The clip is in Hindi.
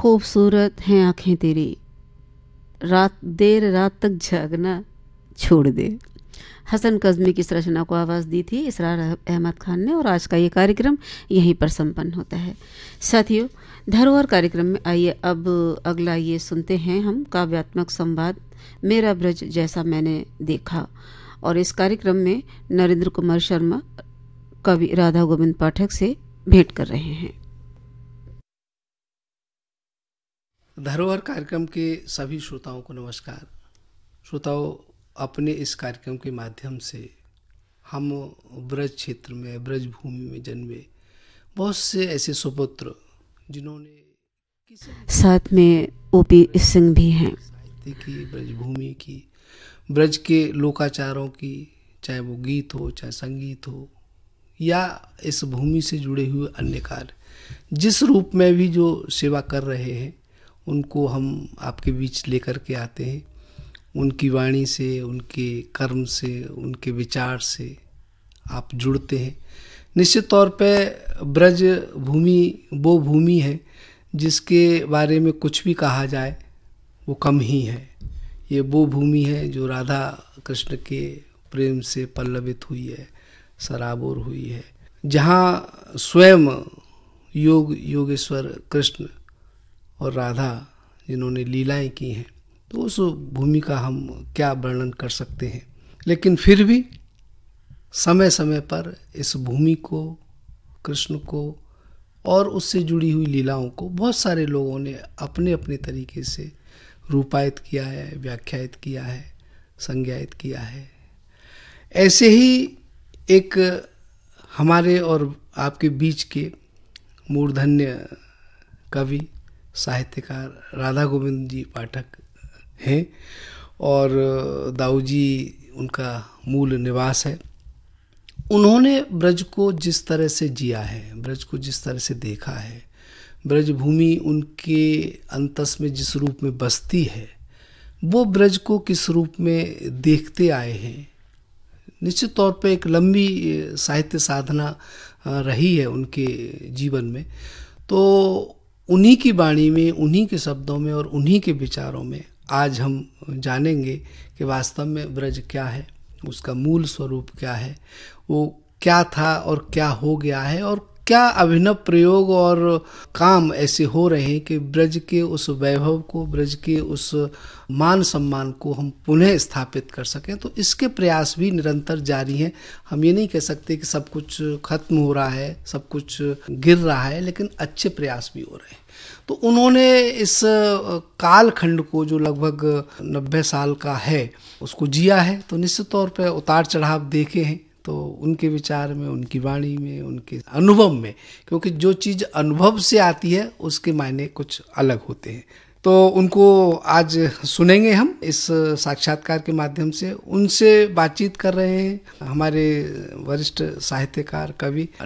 खूबसूरत हैं आँखें तेरी, देर रात तक जागना छोड़ दे। हसन कज़मी की इस रचना को आवाज़ दी थी इसरार अहमद खान ने, और आज का ये कार्यक्रम यहीं पर संपन्न होता है। साथियों, धरोहर कार्यक्रम में आइए अब अगला ये सुनते हैं हम काव्यात्मक संवाद मेरा ब्रज जैसा मैंने देखा, और इस कार्यक्रम में नरेंद्र कुमार शर्मा कवि राधा गोविंद पाठक से भेंट कर रहे हैं। धरोहर कार्यक्रम के सभी श्रोताओं को नमस्कार। श्रोताओं, अपने इस कार्यक्रम के माध्यम से हम ब्रज क्षेत्र में, ब्रज भूमि में जन्मे बहुत से ऐसे सुपुत्र जिन्होंने साथ में ओपी सिंह भी हैं, साहित्य की, ब्रज भूमि की, ब्रज के लोकाचारों की, चाहे वो गीत हो, चाहे संगीत हो, या इस भूमि से जुड़े हुए अन्य कार्य, जिस रूप में भी जो सेवा कर रहे हैं उनको हम आपके बीच लेकर के आते हैं। उनकी वाणी से, उनके कर्म से, उनके विचार से आप जुड़ते हैं। निश्चित तौर पे ब्रज भूमि वो भूमि है जिसके बारे में कुछ भी कहा जाए वो कम ही है। ये वो भूमि है जो राधा कृष्ण के प्रेम से पल्लवित हुई है, सराबोर हुई है, जहाँ स्वयं योगेश्वर कृष्ण और राधा जिन्होंने लीलाएं की हैं, तो उस भूमि का हम क्या वर्णन कर सकते हैं। लेकिन फिर भी समय समय पर इस भूमि को, कृष्ण को और उससे जुड़ी हुई लीलाओं को बहुत सारे लोगों ने अपने अपने तरीके से रूपायित किया है, व्याख्यायित किया है, संज्ञायित किया है। ऐसे ही एक हमारे और आपके बीच के मूर्धन्य कवि साहित्यकार राधा गोविंद जी पाठक हैं, और दाऊ जी उनका मूल निवास है। उन्होंने ब्रज को जिस तरह से जिया है, ब्रज को जिस तरह से देखा है, ब्रज भूमि उनके अंतस में जिस रूप में बसती है, वो ब्रज को किस रूप में देखते आए हैं। निश्चित तौर पे एक लंबी साहित्य साधना रही है उनके जीवन में। तो उन्हीं की वाणी में, उन्हीं के शब्दों में और उन्हीं के विचारों में आज हम जानेंगे कि वास्तव में ब्रज क्या है, उसका मूल स्वरूप क्या है, वो क्या था और क्या हो गया है, और क्या अभिनव प्रयोग और काम ऐसे हो रहे हैं कि ब्रज के उस वैभव को, ब्रज के उस मान सम्मान को हम पुनः स्थापित कर सकें। तो इसके प्रयास भी निरंतर जारी हैं। हम ये नहीं कह सकते कि सब कुछ खत्म हो रहा है, सब कुछ गिर रहा है, लेकिन अच्छे प्रयास भी हो रहे हैं। तो उन्होंने इस कालखंड को, जो लगभग 90 साल का है, उसको जिया है। तो निश्चित तौर पर उतार चढ़ाव देखे हैं, तो उनके विचार में, उनकी वाणी में, उनके अनुभव में, क्योंकि जो चीज़ अनुभव से आती है उसके मायने कुछ अलग होते हैं। तो उनको आज सुनेंगे हम इस साक्षात्कार के माध्यम से। उनसे बातचीत कर रहे हैं हमारे वरिष्ठ साहित्यकार, कवि